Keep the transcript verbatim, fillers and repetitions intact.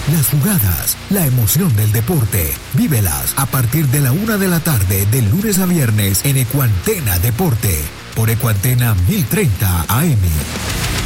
las jugadas, la emoción del deporte. Vívelas a partir de la una de la tarde, de lunes a viernes, en Ecuantena Deporte, por Ecuantena mil treinta A M.